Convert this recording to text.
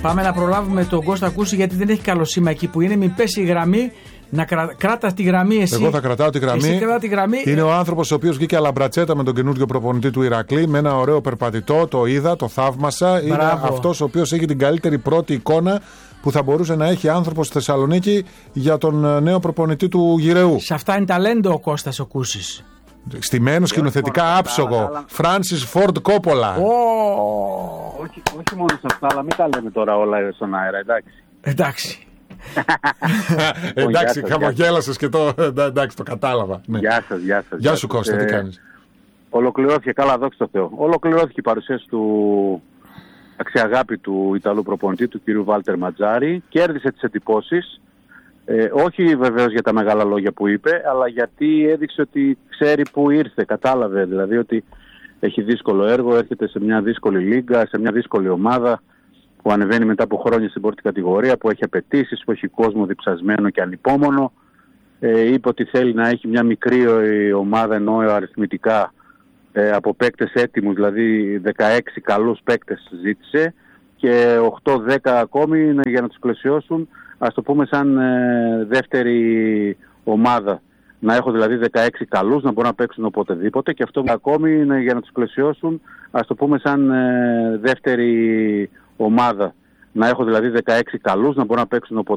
Πάμε να προλάβουμε τον Κώστα Κούση, γιατί δεν έχει καλό σήμα εκεί που είναι. Μην πέσει η γραμμή. Να κράτα τη γραμμή εσύ. Εγώ θα κρατάω τη γραμμή. Εσύ κρατά τη γραμμή. Είναι ο άνθρωπος ο οποίος βγήκε αλαμπρατσέτα με τον καινούργιο προπονητή του Ηρακλή, με ένα ωραίο περπατητό. Το είδα, το θαύμασα. Είναι αυτός ο οποίος έχει την καλύτερη πρώτη εικόνα που θα μπορούσε να έχει άνθρωπος στη Θεσσαλονίκη για τον νέο προπονητή του Γυρεού. Σε αυτά είναι ταλέντο ο Κώστας ο Κούσης. Στημένο σκηνοθετικά άψογο. Φράνσις Φόρντ Κόπολα. Όχι μόνο σε αυτά, αλλά μην τα λέμε τώρα όλα στον αέρα, εντάξει. Εντάξει, χαμογέλασες και το. Εντάξει, το κατάλαβα. Γεια σας. Γεια σου Κώστα, τι κάνεις? Ολοκληρώθηκε, καλά, δόξα τω Θεώ. Ολοκληρώθηκε η παρουσίαση του αξιαγάπη του Ιταλού προπονητή, του κ. Βάλτερ Ματζάρη. Κέρδισε τις εντυπώσεις. Όχι βεβαίως για τα μεγάλα λόγια που είπε, αλλά γιατί έδειξε ότι ξέρει που ήρθε. Κατάλαβε δηλαδή ότι έχει δύσκολο έργο, έρχεται σε μια δύσκολη λίγκα, σε μια δύσκολη ομάδα που ανεβαίνει μετά από χρόνια στην πρώτη κατηγορία, που έχει απαιτήσεις, που έχει κόσμο διψασμένο και ανυπόμονο. Είπε ότι θέλει να έχει μια μικρή ομάδα, ενώ αριθμητικά από παίκτες έτοιμους, δηλαδή 16 καλούς παίκτες ζήτησε και 8-10 ακόμη για να τους πλαισιώσουν, ας το πούμε σαν δεύτερη ομάδα. Να έχω δηλαδή 16 καλούς, να μπορούν να παίξουν οποτεδήποτε, και αυτό ακόμη είναι για να τους πλαισιώσουν, ας το πούμε σαν δεύτερη ομάδα. Να έχω δηλαδή 16 καλούς, να μπορούν να παίξουν οποτεδήποτε.